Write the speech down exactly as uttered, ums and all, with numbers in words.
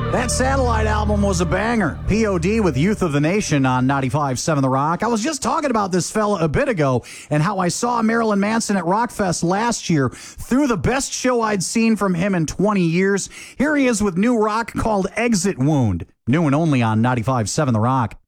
That Satellite album was a banger. P O D with Youth of the Nation on ninety-five point seven The Rock. I was just talking about this fella a bit ago and how I saw Marilyn Manson at Rockfest last year through the best show I'd seen from him in twenty years. Here he is with new rock called Exit Wound. New and only on ninety-five point seven The Rock.